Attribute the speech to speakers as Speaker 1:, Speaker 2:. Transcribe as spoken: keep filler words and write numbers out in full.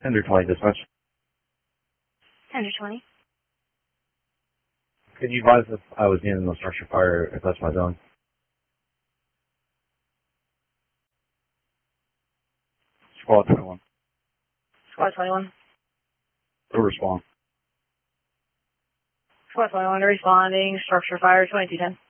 Speaker 1: Tender twenty dispatch.
Speaker 2: Tender twenty.
Speaker 1: Could you advise if I was in the structure fire if that's my zone?
Speaker 3: Squad twenty-one.
Speaker 2: Squad twenty-one.
Speaker 3: To respond.
Speaker 2: Squad twenty-one responding, structure fire twenty-two ten.